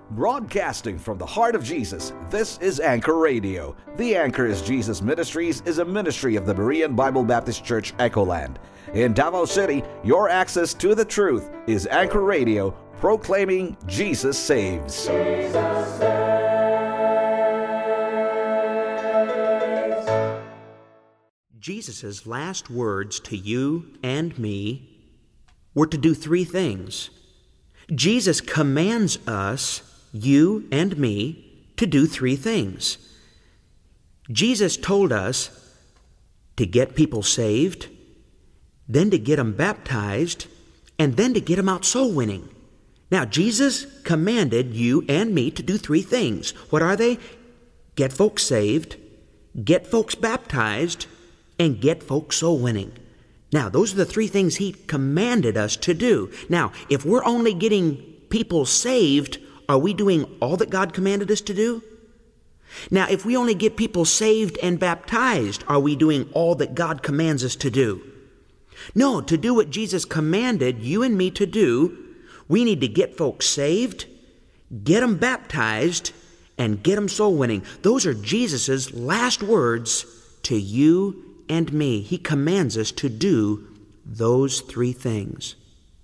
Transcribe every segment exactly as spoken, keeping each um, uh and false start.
Broadcasting from the heart of Jesus, this is Anchor Radio. The Anchor is Jesus Ministries is a ministry of the Berean Bible Baptist Church, Echoland. In Davao City, your access to the truth is Anchor Radio, proclaiming Jesus saves. Jesus saves. Jesus' last words to you and me were to do three things. Jesus commands us, you and me, to do three things. Jesus told us to get people saved, then to get them baptized, and then to get them out soul winning. Now, Jesus commanded you and me to do three things. What are they? Get folks saved, get folks baptized, and get folks soul winning. Now, those are the three things He commanded us to do. Now, if we're only getting people saved, are we doing all that God commanded us to do? Now, if we only get people saved and baptized, are we doing all that God commands us to do? No, to do what Jesus commanded you and me to do, we need to get folks saved, get them baptized, and get them soul winning. Those are Jesus' last words to you and me. He commands us to do those three things.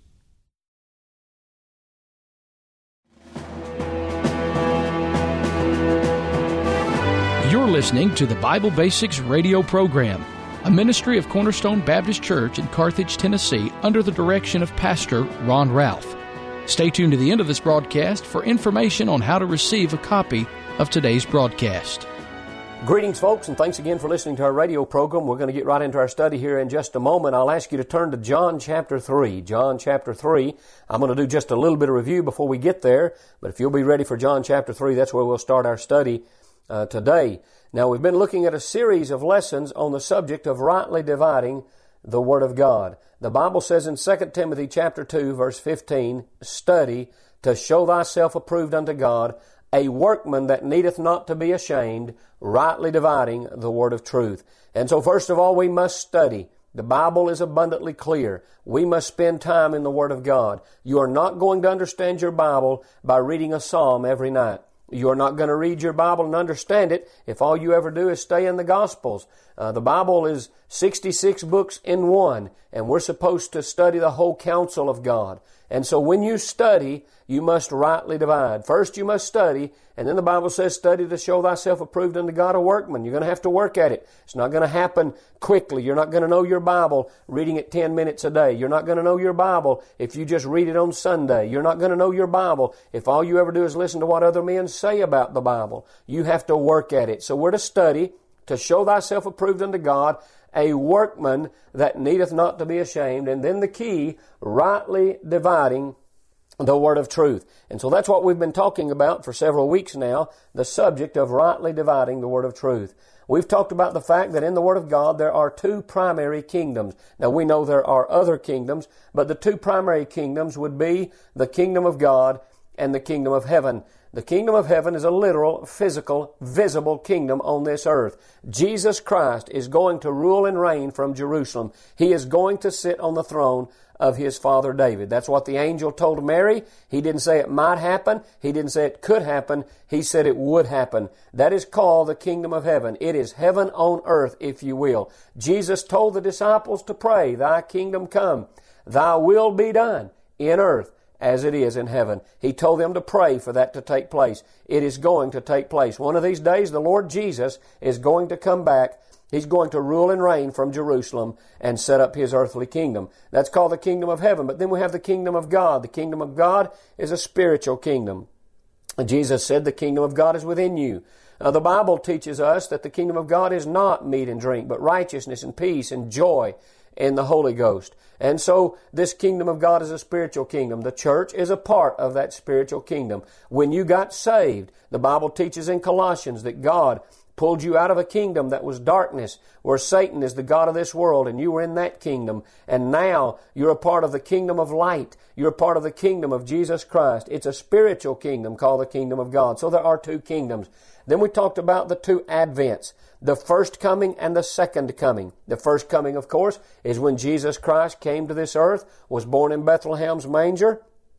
You're listening to the Bible Basics radio program, a ministry of Cornerstone Baptist Church in Carthage, Tennessee, under the direction of Pastor Ron Ralph. Stay tuned to the end of this broadcast for information on how to receive a copy of today's broadcast. Greetings, folks, and thanks again for listening to our radio program. We're going to get right into our study here in just a moment. I'll ask you to turn to John chapter three. John chapter three. I'm going to do just a little bit of review before we get there, but if you'll be ready for John chapter three, that's where we'll start our study uh, today. Now, we've been looking at a series of lessons on the subject of rightly dividing the Word of God. The Bible says in Second Timothy chapter two, verse fifteen, study to show thyself approved unto God, a workman that needeth not to be ashamed, rightly dividing the word of truth. And so first of all, we must study. The Bible is abundantly clear. We must spend time in the Word of God. You are not going to understand your Bible by reading a psalm every night. You are not going to read your Bible and understand it if all you ever do is stay in the Gospels. Uh, the Bible is sixty-six books in one, and we're supposed to study the whole counsel of God. And so when you study, you must rightly divide. First you must study, and then the Bible says, study to show thyself approved unto God, a workman. You're going to have to work at it. It's not going to happen quickly. You're not going to know your Bible reading it ten minutes a day. You're not going to know your Bible if you just read it on Sunday. You're not going to know your Bible if all you ever do is listen to what other men say about the Bible. You have to work at it. So we're to study to show thyself approved unto God, a workman that needeth not to be ashamed. And then the key, rightly dividing the word of truth. And so that's what we've been talking about for several weeks now, the subject of rightly dividing the word of truth. We've talked about the fact that in the Word of God there are two primary kingdoms. Now we know there are other kingdoms, but the two primary kingdoms would be the kingdom of God and the kingdom of heaven. The kingdom of heaven is a literal, physical, visible kingdom on this earth. Jesus Christ is going to rule and reign from Jerusalem. He is going to sit on the throne of His father David. That's what the angel told Mary. He didn't say it might happen. He didn't say it could happen. He said it would happen. That is called the kingdom of heaven. It is heaven on earth, if you will. Jesus told the disciples to pray, Thy kingdom come, Thy will be done in earth as it is in heaven. He told them to pray for that to take place. It is going to take place. One of these days, the Lord Jesus is going to come back. He's going to rule and reign from Jerusalem and set up His earthly kingdom. That's called the kingdom of heaven. But then we have the kingdom of God. The kingdom of God is a spiritual kingdom. Jesus said the kingdom of God is within you. Now, the Bible teaches us that the kingdom of God is not meat and drink, but righteousness and peace and joy in the Holy Ghost. And so this kingdom of God is a spiritual kingdom. The church is a part of that spiritual kingdom. When you got saved, the Bible teaches in Colossians that God pulled you out of a kingdom that was darkness, where Satan is the god of this world, and you were in that kingdom. And now you're a part of the kingdom of light. You're a part of the kingdom of Jesus Christ. It's a spiritual kingdom called the kingdom of God. So there are two kingdoms. Then we talked about the two advents, the first coming and the second coming. The first coming, of course, is when Jesus Christ came to this earth, was born in Bethlehem's manger,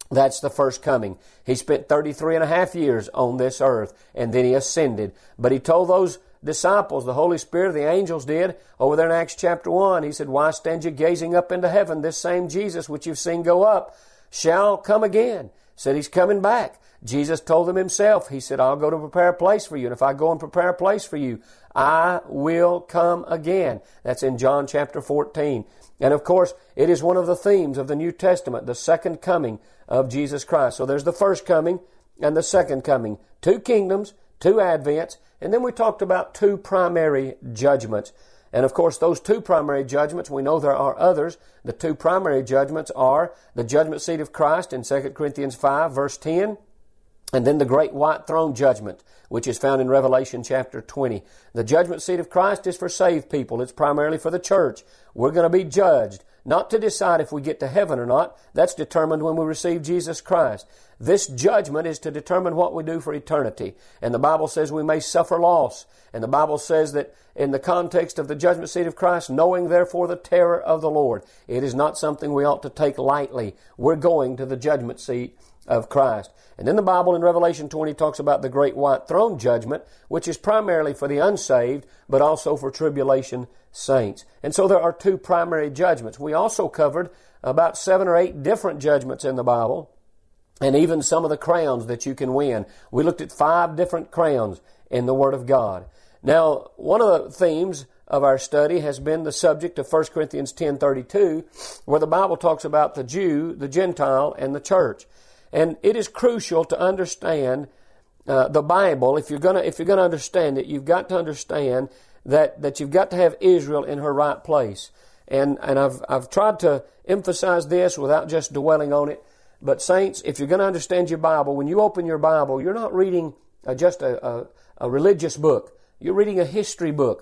That's the first coming. He spent thirty-three and a half years on this earth, and then He ascended. But He told those disciples, the Holy Spirit, the angels did, over there in Acts chapter one, He said, "Why stand you gazing up into heaven? This same Jesus which you've seen go up shall come again." Said He's coming back. Jesus told them Himself. He said, "I'll go to prepare a place for you. And if I go and prepare a place for you, I will come again." That's in John chapter fourteen. And of course, it is one of the themes of the New Testament, the second coming of Jesus Christ. So there's the first coming and the second coming. Two kingdoms, two advents, and then we talked about two primary judgments. And of course, those two primary judgments, we know there are others. The two primary judgments are the judgment seat of Christ in Second Corinthians five, verse ten, and then the great white throne judgment, which is found in Revelation chapter twenty. The judgment seat of Christ is for saved people. It's primarily for the church. We're going to be judged, not to decide if we get to heaven or not. That's determined when we receive Jesus Christ. This judgment is to determine what we do for eternity. And the Bible says we may suffer loss. And the Bible says that in the context of the judgment seat of Christ, knowing therefore the terror of the Lord, it is not something we ought to take lightly. We're going to the judgment seat of Christ. And then the Bible in Revelation twenty talks about the great white throne judgment, which is primarily for the unsaved, but also for tribulation saints. And so there are two primary judgments. We also covered about seven or eight different judgments in the Bible, and even some of the crowns that you can win. We looked at five different crowns in the Word of God. Now, one of the themes of our study has been the subject of First Corinthians ten thirty-two, where the Bible talks about the Jew, the Gentile, and the church. And it is crucial to understand uh, the Bible. If you're gonna if you're gonna understand it, you've got to understand that that you've got to have Israel in her right place. And and I've I've tried to emphasize this without just dwelling on it. But saints, if you're going to understand your Bible, when you open your Bible, you're not reading uh, just a, a a religious book. You're reading a history book.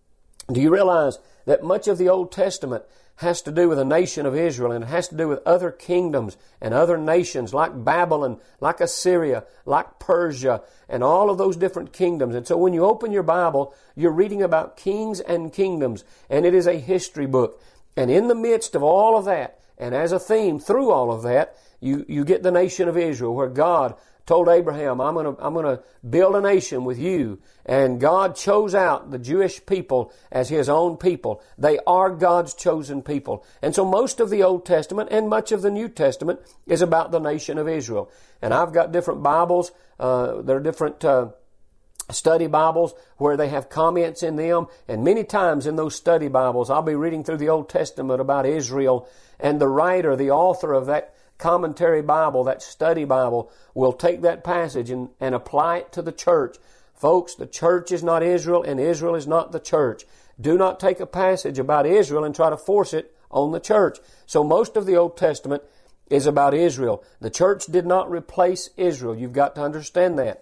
Do you realize that much of the Old Testament has to do with the nation of Israel, and it has to do with other kingdoms and other nations like Babylon, like Assyria, like Persia, and all of those different kingdoms. And so when you open your Bible, you're reading about kings and kingdoms, and it is a history book. And in the midst of all of that, and as a theme through all of that, you, you get the nation of Israel, where God told Abraham, I'm going to I'm going to build a nation with you. And God chose out the Jewish people as His own people. They are God's chosen people. And so most of the Old Testament and much of the New Testament is about the nation of Israel. And I've got different Bibles. Uh, there are different uh, study Bibles where they have comments in them. And many times in those study Bibles, I'll be reading through the Old Testament about Israel, and the writer, the author of that commentary Bible, that study Bible, will take that passage and, and apply it to the church. Folks, the church is not Israel, and Israel is not the church. Do not take a passage about Israel and try to force it on the church. So most of the Old Testament is about Israel. The church did not replace Israel. You've got to understand that.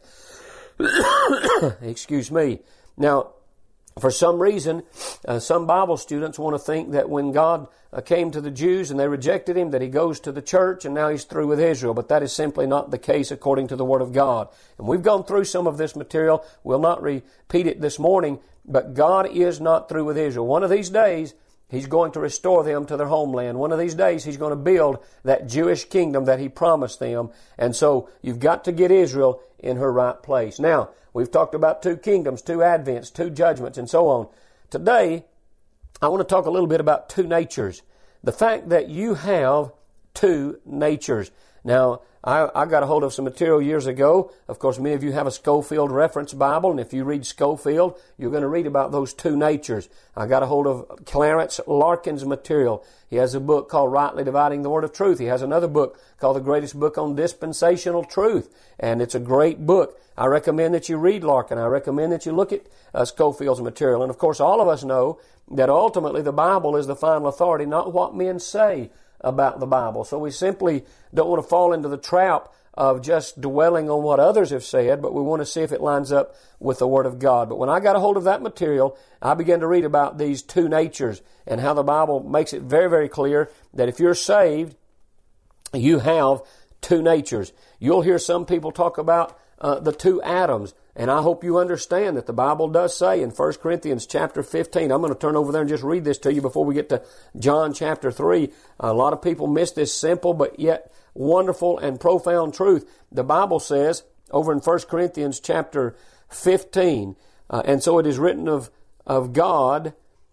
Excuse me. Now, for some reason, uh, some Bible students want to think that when God uh, came to the Jews and they rejected Him, that He goes to the church and now He's through with Israel. But that is simply not the case according to the Word of God. And we've gone through some of this material. We'll not repeat it this morning, but God is not through with Israel. One of these days, He's going to restore them to their homeland. One of these days, He's going to build that Jewish kingdom that He promised them. And so you've got to get Israel in her right place. Now, we've talked about two kingdoms, two advents, two judgments, and so on. Today, I want to talk a little bit about two natures. The fact that you have two natures. Now, I, I got a hold of some material years ago. Of course, many of you have a Scofield Reference Bible, and if you read Scofield, you're going to read about those two natures. I got a hold of Clarence Larkin's material. He has a book called Rightly Dividing the Word of Truth. He has another book called The Greatest Book on Dispensational Truth, and it's a great book. I recommend that you read Larkin. I recommend that you look at uh, Scofield's material. And of course, all of us know that ultimately the Bible is the final authority, not what men say about the Bible. So we simply don't want to fall into the trap of just dwelling on what others have said, but we want to see if it lines up with the Word of God. But when I got a hold of that material, I began to read about these two natures and how the Bible makes it very, very clear that if you're saved, you have two natures. You'll hear some people talk about uh, the two Adams. And I hope you understand that the Bible does say in First Corinthians chapter fifteen, I'm going to turn over there and just read this to you before we get to John chapter three. A lot of people miss this simple but yet wonderful and profound truth. The Bible says over in First Corinthians chapter fifteen, uh, and so it is written of, of God,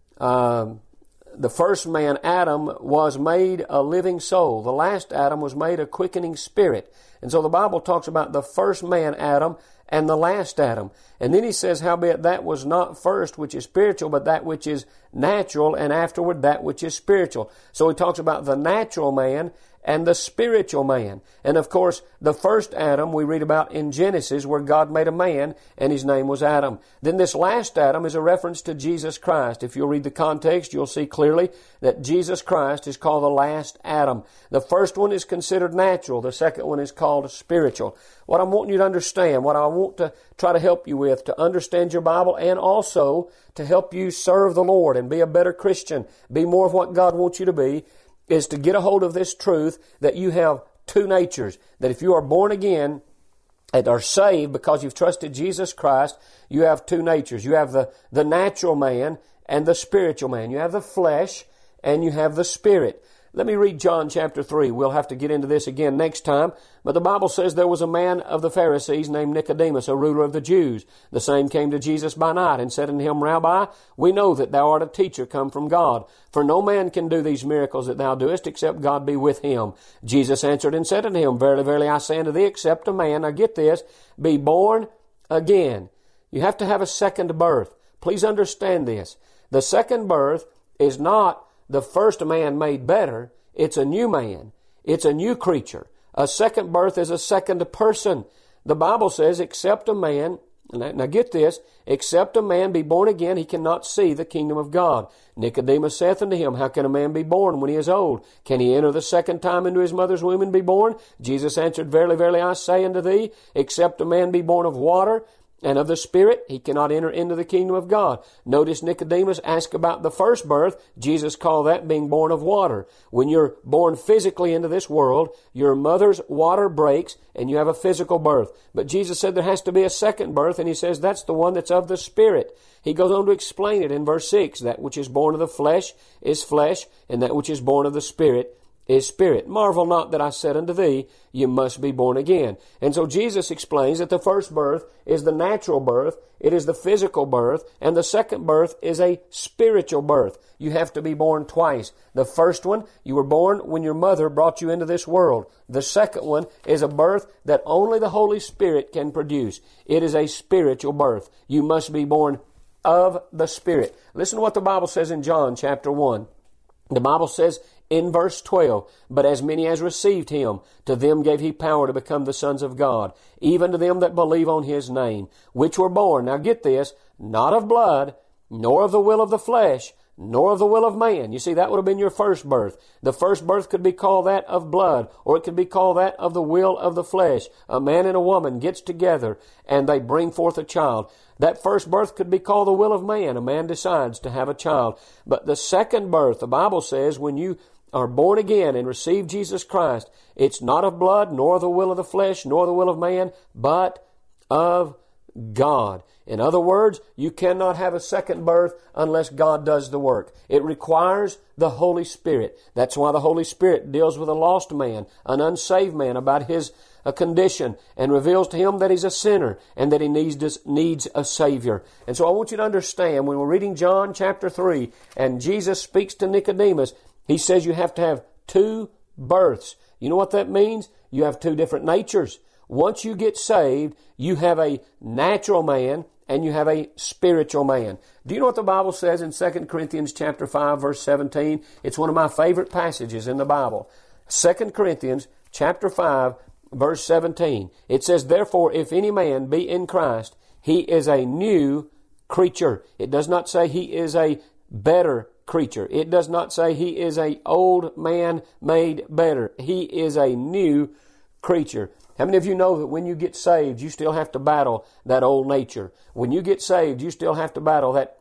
uh, the first man, Adam, was made a living soul. The last Adam was made a quickening spirit. And so the Bible talks about the first man, Adam, and the last Adam. And then he says, howbeit that was not first which is spiritual, but that which is natural, and afterward that which is spiritual. So he talks about the natural man and the spiritual man. And of course, the first Adam we read about in Genesis, where God made a man, and his name was Adam. Then this last Adam is a reference to Jesus Christ. If you'll read the context, you'll see clearly that Jesus Christ is called the last Adam. The first one is considered natural. The second one is called spiritual. What I'm wanting you to understand, what I want to try to help you with, to understand your Bible, and also to help you serve the Lord and be a better Christian, be more of what God wants you to be, is to get a hold of this truth that you have two natures. That if you are born again and are saved because you've trusted Jesus Christ, you have two natures. You have the, the natural man and the spiritual man. You have the flesh and you have the spirit. Let me read John chapter three. We'll have to get into this again next time. But the Bible says there was a man of the Pharisees named Nicodemus, a ruler of the Jews. The same came to Jesus by night and said unto him, Rabbi, we know that thou art a teacher come from God. For no man can do these miracles that thou doest, except God be with him. Jesus answered and said unto him, Verily, verily, I say unto thee, except a man, now get this, be born again. You have to have a second birth. Please understand this. The second birth is not the first man made better. It's a new man. It's a new creature. A second birth is a second person. The Bible says, except a man, now get this, except a man be born again, he cannot see the kingdom of God. Nicodemus saith unto him, How can a man be born when he is old? Can he enter the second time into his mother's womb and be born? Jesus answered, Verily, verily, I say unto thee, except a man be born of water and of the Spirit, he cannot enter into the kingdom of God. Notice Nicodemus asked about the first birth. Jesus called that being born of water. When you're born physically into this world, your mother's water breaks and you have a physical birth. But Jesus said there has to be a second birth, and he says that's the one that's of the Spirit. He goes on to explain it in verse six. That which is born of the flesh is flesh, and that which is born of the Spirit is spirit. Marvel not that I said unto thee, you must be born again. And so Jesus explains that the first birth is the natural birth, it is the physical birth, and the second birth is a spiritual birth. You have to be born twice. The first one, you were born when your mother brought you into this world. The second one is a birth that only the Holy Spirit can produce. It is a spiritual birth. You must be born of the Spirit. Listen to what the Bible says in John chapter one. The Bible says in verse twelve, But as many as received him, to them gave he power to become the sons of God, even to them that believe on his name, which were born, now get this, not of blood, nor of the will of the flesh, nor of the will of man. You see, that would have been your first birth. The first birth could be called that of blood, or it could be called that of the will of the flesh. A man and a woman gets together and they bring forth a child. That first birth could be called the will of man. A man decides to have a child. But the second birth, the Bible says, when you are born again and receive Jesus Christ, it's not of blood, nor the will of the flesh, nor the will of man, but of God. In other words, you cannot have a second birth unless God does the work. It requires the Holy Spirit. That's why the Holy Spirit deals with a lost man, an unsaved man, about his a condition, and reveals to him that he's a sinner and that he needs needs a Savior. And so I want you to understand, when we're reading John chapter three, and Jesus speaks to Nicodemus, he says you have to have two births. You know what that means? You have two different natures. Once you get saved, you have a natural man and you have a spiritual man. Do you know what the Bible says in Second Corinthians chapter five, verse seventeen? It's one of my favorite passages in the Bible. Second Corinthians chapter five, verse seventeen. It says, Therefore, if any man be in Christ, he is a new creature. It does not say he is a better creature. It does not say he is a old man made better. He is a new creature. How many of you know that when you get saved, you still have to battle that old nature? When you get saved, you still have to battle that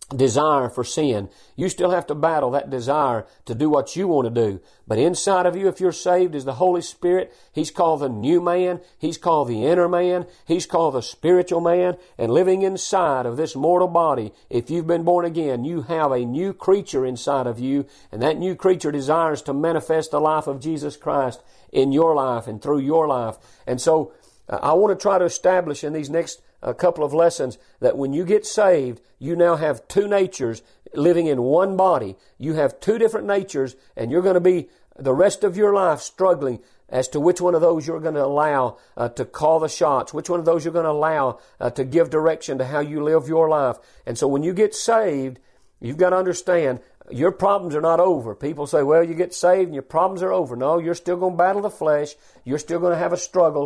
desire for sin. You still have to battle that desire to do what you want to do. But inside of you, if you're saved, is the Holy Spirit. He's called the new man. He's called the inner man. He's called the spiritual man. And living inside of this mortal body, if you've been born again, you have a new creature inside of you. And that new creature desires to manifest the life of Jesus Christ in your life and through your life. And so uh, I want to try to establish in these next a couple of lessons that when you get saved, you now have two natures living in one body. You have two different natures, and you're going to be the rest of your life struggling as to which one of those you're going to allow uh, to call the shots, which one of those you're going to allow uh, to give direction to how you live your life. And so when you get saved, you've got to understand your problems are not over. People say, well, you get saved and your problems are over. No, you're still going to battle the flesh. You're still going to have a struggle.